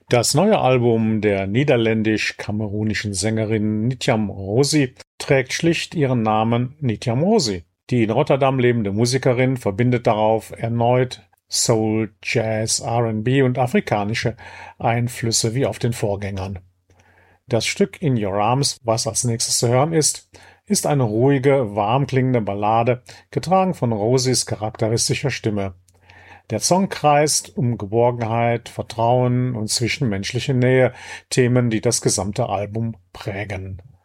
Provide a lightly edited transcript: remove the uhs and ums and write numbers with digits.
Das neue Album der niederländisch-kamerunischen Sängerin Nitjam Rosi trägt schlicht ihren Namen Nitjam Rosi. Die in Rotterdam lebende Musikerin verbindet darauf erneut Soul, Jazz, R&B und afrikanische Einflüsse wie auf den Vorgängern. Das Stück In Your Arms, was als nächstes zu hören ist eine ruhige, warm klingende Ballade, getragen von Rosis charakteristischer Stimme. Der Song kreist um Geborgenheit, Vertrauen und zwischenmenschliche Nähe, Themen, die das gesamte Album prägen.